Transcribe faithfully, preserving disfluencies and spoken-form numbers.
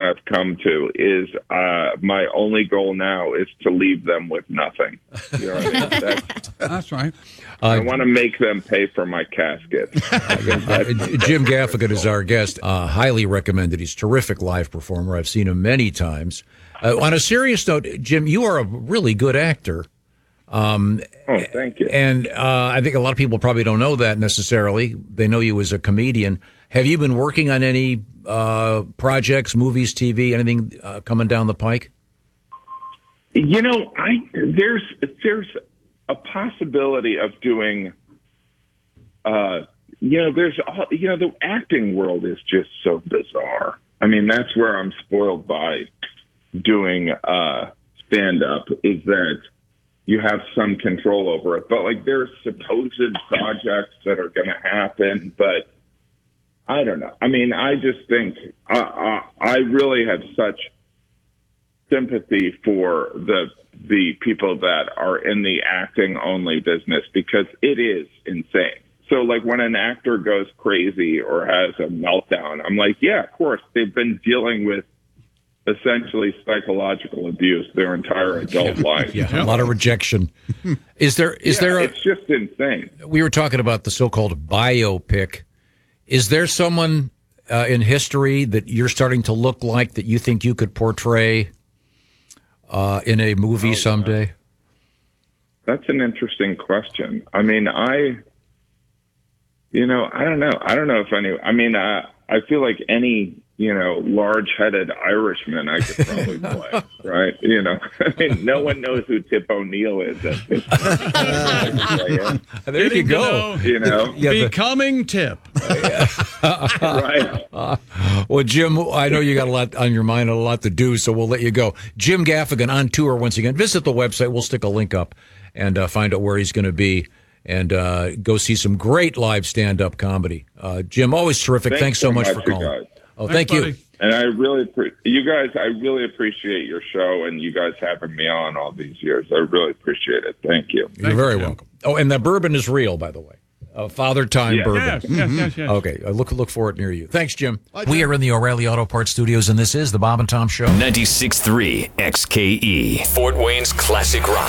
I've come to is uh, my only goal now is to leave them with nothing. You know what I mean? That's, that's right. Uh, I want to make them pay for my casket. uh, Jim Gaffigan is our guest. Uh, highly recommended. He's a terrific live performer. I've seen him many times. Uh, on a serious note, Jim, you are a really good actor. Um, oh, thank you. And uh, I think a lot of people probably don't know that necessarily. They know you as a comedian. Have you been working on any uh, projects, movies, T V, anything uh, coming down the pike? You know, I there's there's a possibility of doing. Uh, you know, there's you know the acting world is just so bizarre. I mean, that's where I'm spoiled by doing uh, stand up. Is that you have some control over it, but like there's supposed projects that are going to happen, but I don't know. I mean, I just think I, I, I really have such sympathy for the the people that are in the acting only business because it is insane. So like when an actor goes crazy or has a meltdown, I'm like, yeah, of course, they've been dealing with essentially psychological abuse their entire adult yeah, life. Yeah, a lot of rejection. Is there? Is yeah, there? A, it's just insane. We were talking about the so-called biopic. Is there someone uh, in history that you're starting to look like that you think you could portray uh, in a movie oh, someday? That's an interesting question. I mean, I, you know, I don't know. I don't know if any. I mean, I I feel like any. You know, large-headed Irishman I could probably play, right? You know, I mean, no one knows who Tip O'Neill is at this point. There you go. You know, yeah, becoming Tip. Right. Uh, well, Jim, I know you got a lot on your mind and a lot to do, so we'll let you go. Jim Gaffigan on tour once again. Visit the website. We'll stick a link up and uh, find out where he's going to be and uh, go see some great live stand-up comedy. Uh, Jim, always terrific. Thanks, Thanks so much, much for calling. Guys. Oh, Thanks, thank buddy. you. And I really, pre- you guys, I really appreciate your show and you guys having me on all these years. I really appreciate it. Thank you. You're very you, welcome. Oh, and the bourbon is real, by the way. Uh, Father Time yes. bourbon. Yes, yes, yes, yes. Okay, I look look for it near you. Thanks, Jim. Bye, Jim. We are in the O'Reilly Auto Parts Studios, and this is the Bob and Tom Show. ninety-six point three X K E, Fort Wayne's classic rock.